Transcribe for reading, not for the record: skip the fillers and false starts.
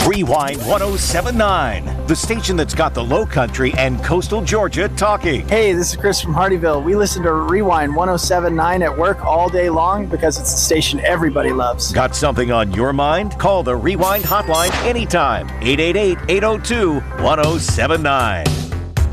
Rewind 1079, the station that's got the Low Country and coastal Georgia talking. Hey, this is Chris from Hardyville. We listen to Rewind 1079 at work all day long because it's a station everybody loves. Got something on your mind? Call the Rewind hotline anytime. 888-802-1079.